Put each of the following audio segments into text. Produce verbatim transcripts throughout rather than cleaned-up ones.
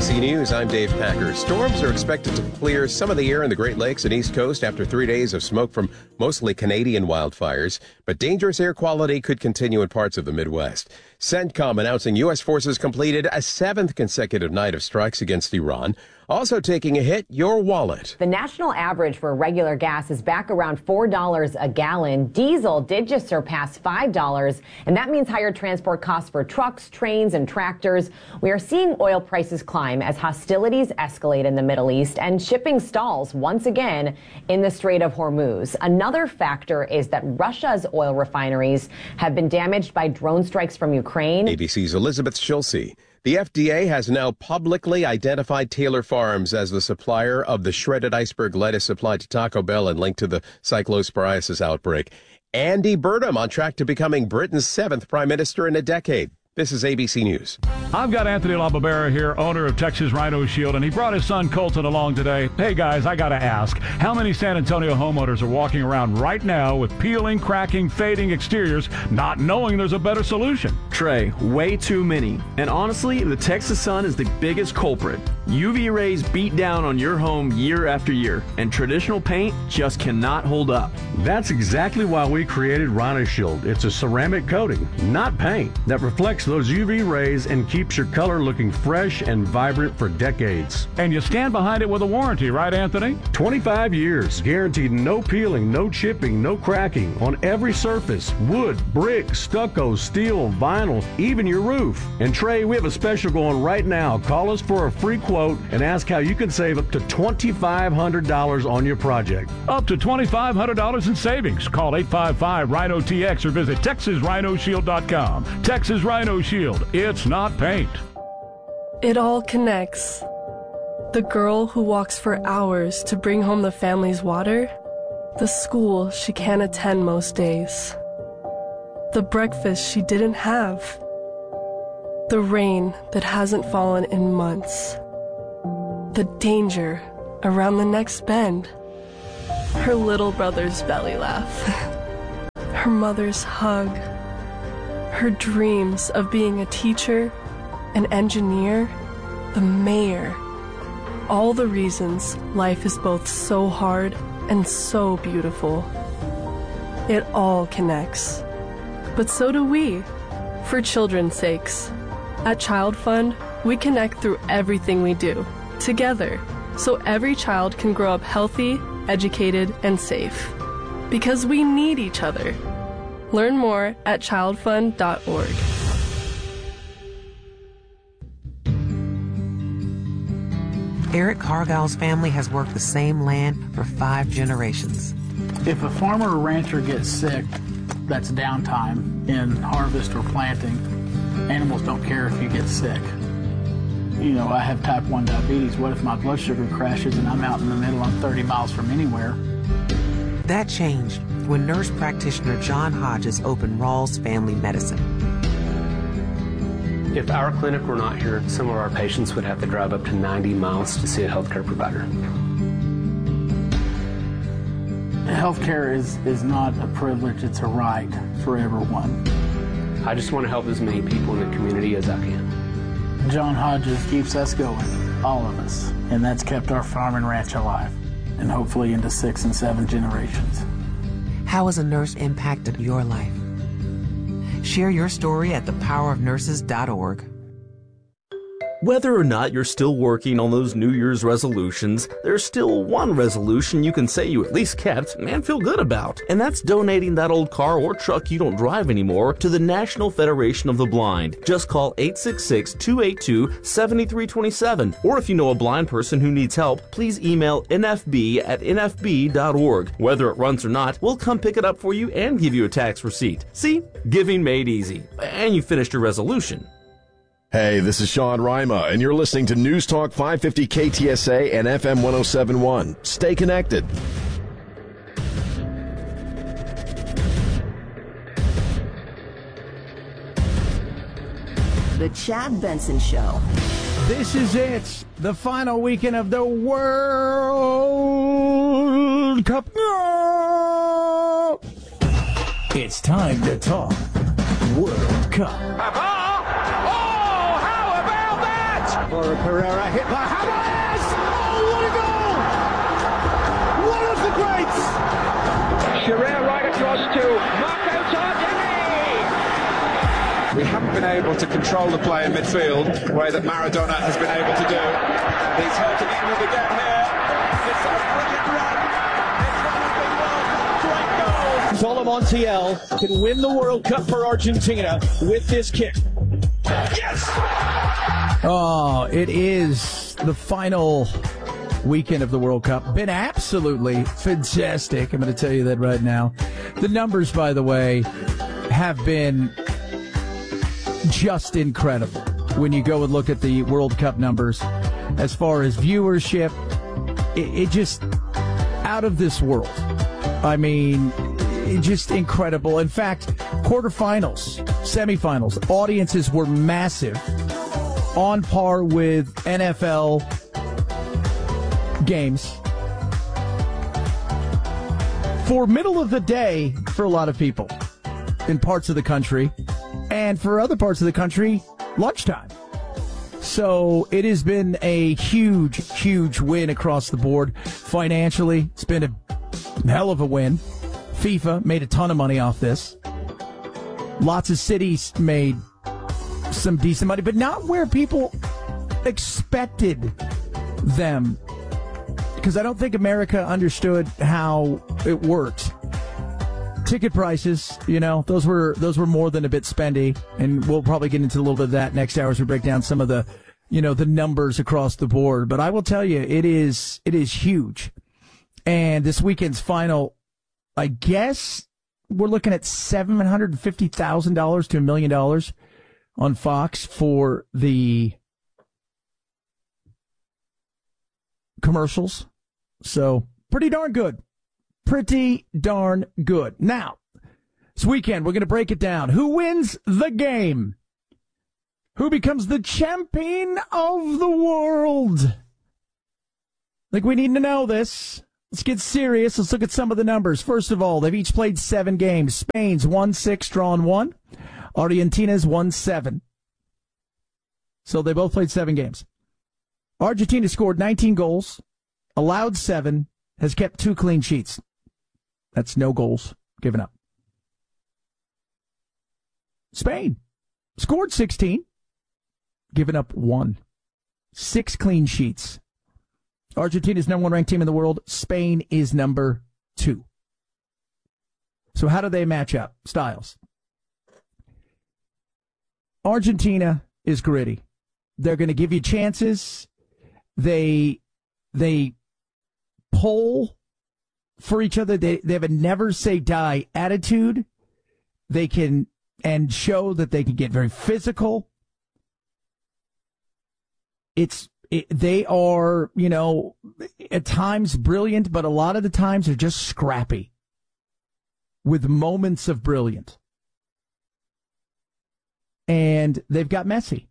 C News, I'm Dave Packer. Storms are expected to clear some of the air in the Great Lakes and East Coast after three days of smoke from mostly Canadian wildfires, but dangerous air quality could continue in parts of the Midwest. CENTCOM announcing U S forces completed a seventh consecutive night of strikes against Iran. Also taking a hit, your wallet. The national average for regular gas is back around four dollars a gallon. Diesel did just surpass five dollars, and that means higher transport costs for trucks, trains, and tractors. We are seeing oil prices climb as hostilities escalate in the Middle East and shipping stalls once again in the Strait of Hormuz. Another factor is that Russia's oil refineries have been damaged by drone strikes from Ukraine. A B C's Elizabeth Schulze. The F D A has now publicly identified Taylor Farms as the supplier of the shredded iceberg lettuce supplied to Taco Bell and linked to the cyclosporiasis outbreak. Andy Burnham on track to becoming Britain's seventh prime minister in a decade. This is A B C News. I've got Anthony LaBarbera here, owner of Texas Rhino Shield, and he brought his son Colton along today. Hey, guys, I got to ask, how many San Antonio homeowners are walking around right now with peeling, cracking, fading exteriors, not knowing there's a better solution? Trey, way too many. And honestly, the Texas sun is the biggest culprit. U V rays beat down on your home year after year, and traditional paint just cannot hold up. That's exactly why we created Rhino Shield. It's a ceramic coating, not paint, that reflects those U V rays and keeps your color looking fresh and vibrant for decades. And you stand behind it with a warranty, right, Anthony? twenty-five years, guaranteed no peeling, no chipping, no cracking on every surface, wood, brick, stucco, steel, vinyl, even your roof. And Trey, we have a special going right now. Call us for a free quote and ask how you can save up to twenty-five hundred dollars on your project. Up to twenty-five hundred dollars in savings. Call eight five five Rhino T X or visit Texas Rhino Shield dot com. Texas Rhino Shield. It's not paint. It all connects. The girl who walks for hours to bring home the family's water. The school she can't attend most days. The breakfast she didn't have. The rain that hasn't fallen in months. The danger around the next bend. Her little brother's belly laugh. Her mother's hug. Her dreams of being a teacher, an engineer, the mayor. All the reasons life is both so hard and so beautiful. It all connects. But so do we, for children's sakes. At Child Fund, we connect through everything we do, together, so every child can grow up healthy, educated, and safe. Because we need each other. Learn more at child fund dot org. Eric Cargill's family has worked the same land for five generations. If a farmer or rancher gets sick, that's downtime in harvest or planting. Animals don't care if you get sick. You know, I have type one diabetes. What if my blood sugar crashes and I'm out in the middle, I'm thirty miles from anywhere? That changed when nurse practitioner John Hodges opened Rawls Family Medicine. If our clinic were not here, some of our patients would have to drive up to ninety miles to see a healthcare provider. Healthcare is, is not a privilege, it's a right for everyone. I just want to help as many people in the community as I can. John Hodges keeps us going, all of us, and that's kept our farm and ranch alive, and hopefully into six and seven generations. How has a nurse impacted your life? Share your story at the power of nurses dot org. Whether or not you're still working on those New Year's resolutions, there's still one resolution you can say you at least kept and feel good about. And that's donating that old car or truck you don't drive anymore to the National Federation of the Blind. Just call eight six six, two eight two, seven three two seven. Or if you know a blind person who needs help, please email N F B at N F B dot org. Whether it runs or not, we'll come pick it up for you and give you a tax receipt. See? Giving made easy. And you finished your resolution. Hey, this is Sean Rima, and you're listening to News Talk five fifty K T S A and F M one oh seven point one. Stay connected. The Chad Benson Show. This is it. The final weekend of the World Cup. It's time to talk World Cup. Oh, how about that? Laura Pereira hit by James! Oh, what a goal! One of the greats! Shearer right across to Marco Tardelli! We haven't been able to control the play in midfield the way that Maradona has been able to do. And he's helping England again here. It's a brilliant run. It's one of the world's great goals. Solo Montiel can win the World Cup for Argentina with this kick. Yes! Oh, it is the final weekend of the World Cup. Been absolutely fantastic. I'm going to tell you that right now. The numbers, by the way, have been just incredible when you go and look at the World Cup numbers. As far as viewership, it, it just out of this world. I mean, it just incredible. In fact, quarterfinals, semifinals, audiences were massive, on par with N F L games. For middle of the day for a lot of people in parts of the country, and for other parts of the country, lunchtime. So it has been a huge, huge win across the board. Financially, it's been a hell of a win. FIFA made a ton of money off this. Lots of cities made some decent money, but not where people expected them. Because I don't think America understood how it worked. Ticket prices, you know, those were those were more than a bit spendy, and we'll probably get into a little bit of that next hour as we break down some of the, you know, the numbers across the board. But I will tell you, it is it is huge. And this weekend's final, I guess we're looking at seven hundred fifty thousand dollars to a million dollars on Fox for the commercials. So pretty darn good. Pretty darn good. Now, this weekend, we're going to break it down. Who wins the game? Who becomes the champion of the world? I think we need to know this. Let's get serious. Let's look at some of the numbers. First of all, they've each played seven games. Spain's won six, drawn one. Argentina's won seven. So they both played seven games. Argentina scored nineteen goals, allowed seven, has kept two clean sheets. That's no goals given up. Spain scored sixteen, given up one. Six clean sheets. Argentina's number one ranked team in the world. Spain is number two. So how do they match up? Styles. Argentina is gritty. They're going to give you chances. They they pull for each other. They they have a never say die attitude. They can and show that they can get very physical. It's it, they are, you know, at times brilliant, but a lot of the times they're just scrappy with moments of brilliant. And they've got Messi,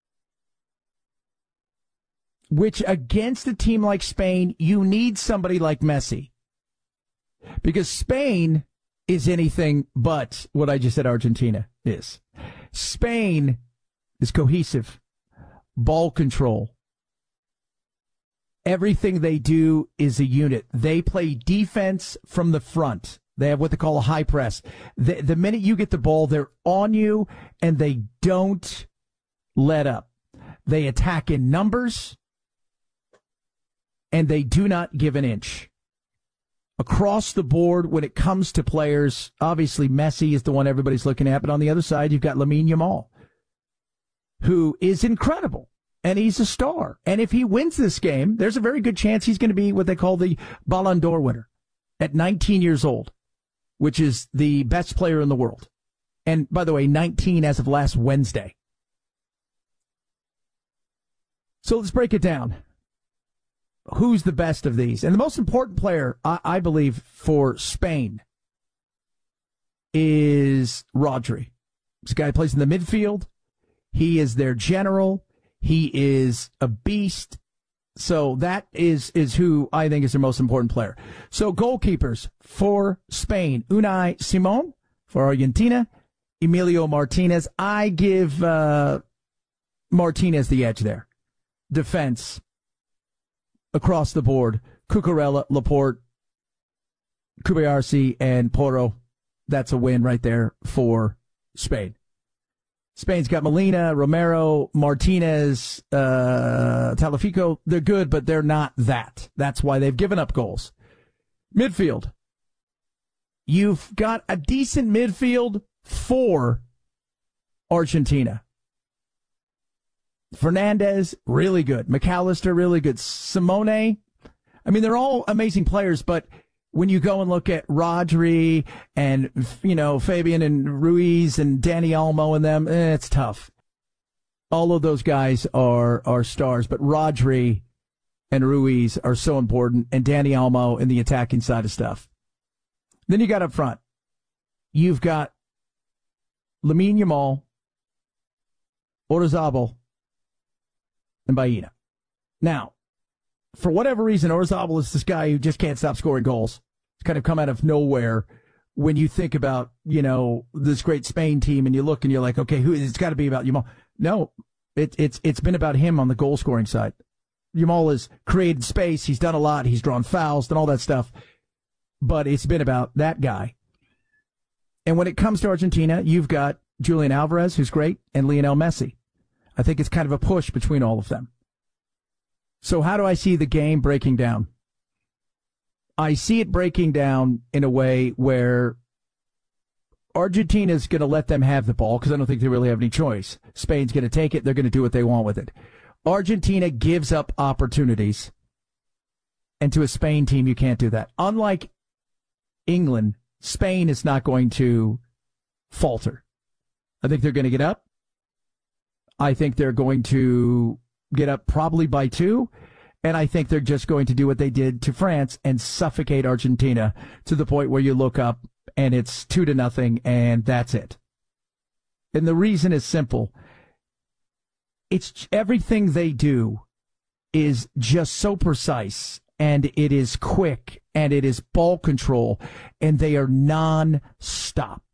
which against a team like Spain, you need somebody like Messi. Because Spain is anything but what I just said Argentina is. Spain is cohesive, ball control. Everything they do is a unit. They play defense from the front. They have what they call a high press. The, the minute you get the ball, they're on you, and they don't let up. They attack in numbers, and they do not give an inch. Across the board, when it comes to players, obviously Messi is the one everybody's looking at, but on the other side, you've got Lamine Yamal, who is incredible, and he's a star. And if he wins this game, there's a very good chance he's going to be what they call the Ballon d'Or winner at nineteen years old, which is the best player in the world. And by the way, nineteen as of last Wednesday. So let's break it down. Who's the best of these? And the most important player, I, I believe, for Spain is Rodri. This guy plays in the midfield. He is their general. He is a beast. So that is, is who I think is their most important player. So goalkeepers for Spain, Unai Simón. For Argentina, Emilio Martinez. I give uh, Martinez the edge there. defense across the board. Cucurella, Laporte, Kubayarsi, and Porro. That's a win right there for Spain. Spain's got Molina, Romero, Martinez, uh, Talafico. They're good, but they're not that. That's why they've given up goals. Midfield. You've got a decent midfield for Argentina. Fernandez, really good. McAllister, really good. Simone, I mean, they're all amazing players, but when you go and look at Rodri and, you know, Fabian and Ruiz and Dani Olmo and them, eh, it's tough. All of those guys are, are stars, but Rodri and Ruiz are so important, and Dani Olmo in the attacking side of stuff. Then you got up front. You've got Lamine Yamal, Oyarzabal, and Baena. Now, for whatever reason, Oyarzabal is this guy who just can't stop scoring goals. It's kind of come out of nowhere when you think about, you know, this great Spain team, and you look and you're like, okay, who? It's got to be about Yamal. No, it, it's it's been about him on the goal scoring side. Yamal has created space. He's done a lot. He's drawn fouls and all that stuff. But it's been about that guy. And when it comes to Argentina, you've got Julian Alvarez, who's great, and Lionel Messi. I think it's kind of a push between all of them. So how do I see the game breaking down? I see it breaking down in a way where Argentina's going to let them have the ball because I don't think they really have any choice. Spain's going to take it. They're going to do what they want with it. Argentina gives up opportunities. And to a Spain team, you can't do that. Unlike England, Spain is not going to falter. I think they're going to get up. I think they're going to get up probably by two. And I think they're just going to do what they did to France and suffocate Argentina to the point where you look up and it's two to nothing and that's it. And the reason is simple. It's everything they do is just so precise, and it is quick, and it is ball control, and they are non-stop.